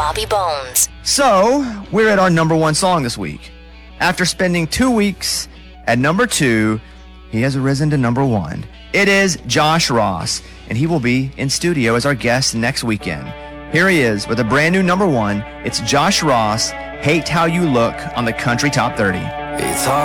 Bobby Bones. So, we're at our number one song this week. After spending 2 weeks at number 2, he has risen to number 1. It is Josh Ross, and he will be in studio as our guest next weekend. Here he is with a brand new number 1. It's Josh Ross, Hate How You Look on the Country Top 30. It's hard